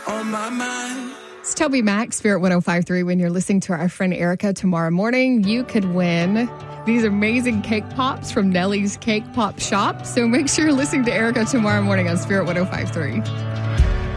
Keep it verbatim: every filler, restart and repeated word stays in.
on my mind. It's Toby Mac, Spirit one oh five point three. When you're listening to our friend Erica tomorrow morning, you could win these amazing cake pops from Nellie's Cake Pop Shop. So make sure you're listening to Erica tomorrow morning on Spirit one oh five point three.